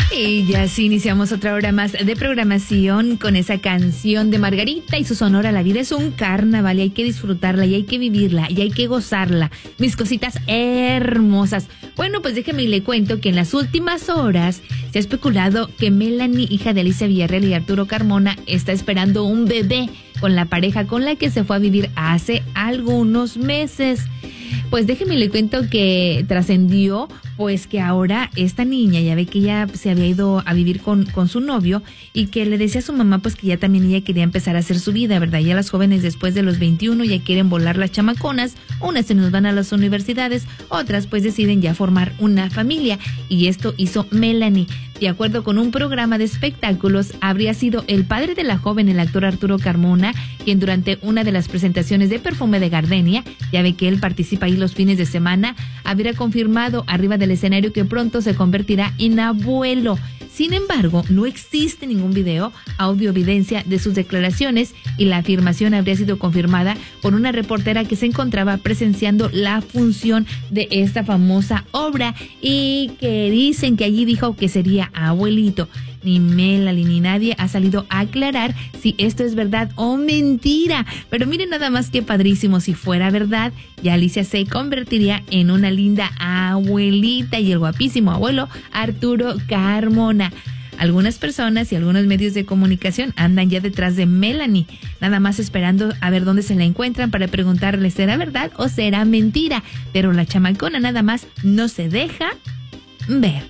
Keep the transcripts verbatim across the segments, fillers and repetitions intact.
Y ya sí iniciamos otra hora más de programación con esa canción de Margarita y su sonora. La vida es un carnaval y hay que disfrutarla y hay que vivirla y hay que gozarla. Mis cositas hermosas. Bueno, pues déjeme y le cuento que en las últimas horas se ha especulado que Melanie, hija de Alicia Villarreal y Arturo Carmona, está esperando un bebé con la pareja con la que se fue a vivir hace algunos meses. Pues déjeme le cuento que trascendió pues que ahora esta niña, ya ve que ella se había ido a vivir con, con su novio y que le decía a su mamá pues que ya también ella quería empezar a hacer su vida, ¿verdad? Ya las jóvenes después de los veintiuno ya quieren volar las chamaconas, unas se nos van a las universidades, otras pues deciden ya formar una familia y esto hizo Melanie. De acuerdo con un programa de espectáculos, habría sido el padre de la joven, el actor Arturo Carmona, quien durante una de las presentaciones de Perfume de Gardenia, ya ve que él participa ahí los fines de semana, habría confirmado arriba del escenario que pronto se convertirá en abuelo. Sin embargo, no existe ningún video, audio, evidencia de sus declaraciones y la afirmación habría sido confirmada por una reportera que se encontraba presenciando la función de esta famosa obra y que dicen que allí dijo que sería abuelito. Ni Melanie ni nadie ha salido a aclarar si esto es verdad o mentira. Pero miren nada más que padrísimo, si fuera verdad, ya Alicia se convertiría en una linda abuelita y el guapísimo abuelo Arturo Carmona. Algunas personas y algunos medios de comunicación andan ya detrás de Melanie, nada más esperando a ver dónde se la encuentran para preguntarle ¿será verdad o será mentira? Pero la chamacona nada más no se deja ver.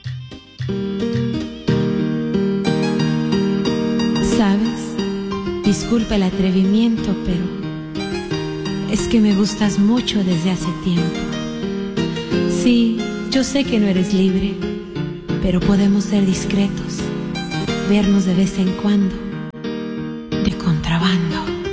¿Sabes? Disculpa el atrevimiento, pero es que me gustas mucho desde hace tiempo. Sí, yo sé que no eres libre, pero podemos ser discretos, vernos de vez en cuando, de contrabando.